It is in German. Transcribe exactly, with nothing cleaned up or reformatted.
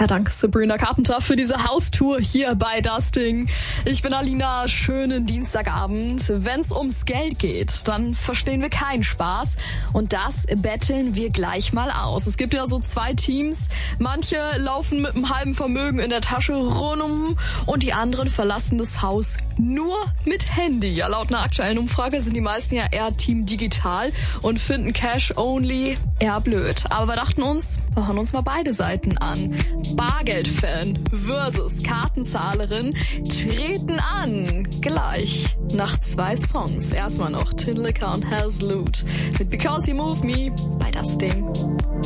Ja, danke Sabrina Carpenter für diese Haustour hier bei Das Ding. Ich bin Alina, schönen Dienstagabend. Wenn's ums Geld geht, dann verstehen wir keinen Spaß und das betteln wir gleich mal aus. Es gibt ja so zwei Teams, manche laufen mit einem halben Vermögen in der Tasche rum und die anderen verlassen das Haus nur mit Handy. Ja, laut einer aktuellen Umfrage sind die meisten ja eher Team Digital und finden Cash Only eher blöd. Aber wir dachten uns, wir hören uns mal beide Seiten an. Bargeldfan versus Kartenzahlerin treten an. Gleich nach zwei Songs. Erstmal noch Tin Licker und Hell's Loot mit Because You Move Me bei Das Ding.